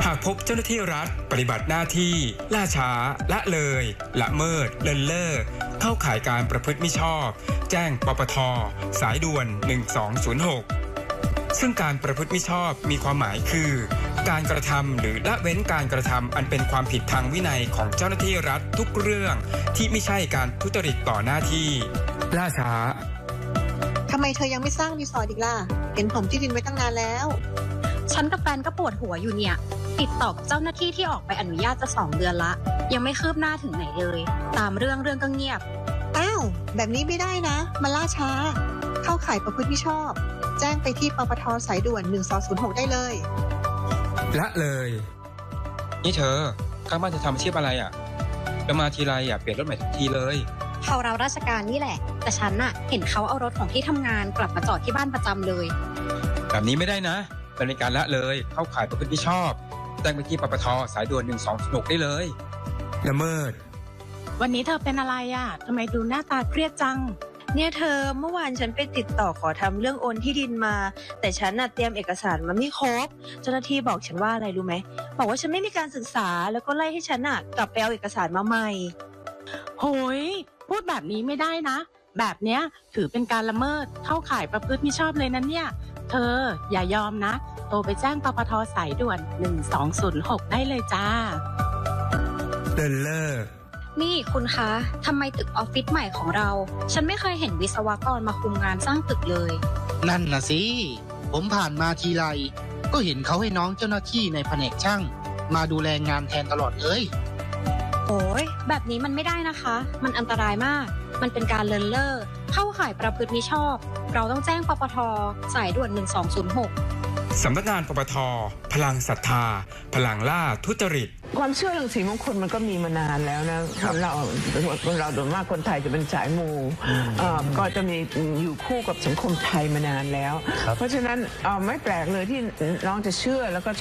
หากพบเจ้าหน้าที่รัฐปฏิบัติหน้าที่ล่าช้าละเลยละเมิดเลินเล่อเข้าข่ายการประพฤติมิชอบแจ้งปปท.สายด่วน1206ซึ่งการประพฤติมิชอบมีความหมายคือการกระทำหรือละเว้นการกระทำอันเป็นความผิดทางวินัยของเจ้าหน้าที่รัฐทุกเรื่องที่ไม่ใช่การทุจริตต่อหน้าที่ล่าช้าทำไมเธอยังไม่สร้างรีสอร์ทอีกล่ะเห็นผมที่ดินไว้ตั้งนานแล้วฉันกับแฟนก็ปวดหัวอยู่เนี่ยติดต่อเจ้าหน้าที่ที่ออกไปอนุญาตจะ2 เดือนละยังไม่คืบหน้าถึงไหนเลยตามเรื่องก็เงียบอ้าวแบบนี้ไม่ได้นะมันล่าช้าเข้าข่ายประพฤติมิชอบแจ้งไปที่ปปท.สายด่วน1206ได้เลยละเลยนี่เธอข้างบ้านจะทำอาชีพอะไรอ่ะจะมาทีไรอ่ะเปลี่ยนรถใหม่ทุกทีเลยเขาเราราชการนี่แหละแต่ฉันน่ะเห็นเขาเอารถของที่ทำงานกลับมาจอดที่บ้านประจำเลยแบบนี้ไม่ได้นะเป็นการละเลยเข้าข่ายประพฤติมิชอบแจ้งไปที่ปปท.สายด่วน1206ได้เลยละเมิดวันนี้เธอเป็นอะไรอ่ะทำไมดูหน้าตาเครียดจังเนี่ยเธอเมื่อวานฉันไปติดต่อขอทำเรื่องโอนที่ดินมาแต่ฉันน่ะเตรียมเอกสารมาไม่ครบเจ้าหน้าที่บอกฉันว่าอะไรรู้ไหมบอกว่าฉันไม่มีการศึกษาแล้วก็ไล่ให้ฉันน่ะกลับไปเอาเอกสารมาใหม่โหยพูดแบบนี้ไม่ได้นะแบบเนี้ยถือเป็นการละเมิดเข้าข่ายประพฤติมิชอบเลยนะเนี่ยเธออย่ายอมนะโทรไปแจ้งปปท.สายด่วน1206ได้เลยจ้าเดินเลิกนี่คุณคะทำไมตึกออฟฟิศใหม่ของเราฉันไม่เคยเห็นวิศวกรมาคุมงานสร้างตึกเลยนั่นน่ะสิผมผ่านมาทีไรก็เห็นเขาให้น้องเจ้าหน้าที่ในแผนกช่างมาดูแลงานแทนตลอดเลยโอ้ยแบบนี้มันไม่ได้นะคะมันอันตรายมากมันเป็นการเลินเล่อเข้าข่ายประพฤติมิชอบเราต้องแจ้งปปท.สายด่วน1206 สำนักงานปปท.พลังศรัทธาพลังล่าทุจริตความเชื่อเรื่องสีมงคลมันก็มีมานานแล้วนะคนเราโดยมากคนไทยจะเป็นสายมูก็จะมีอยู่คู่กับสังคมไทยมานานแล้วเพราะฉะนั้นไม่แปลกเลยที่น้องจะเชื่อแล้วก็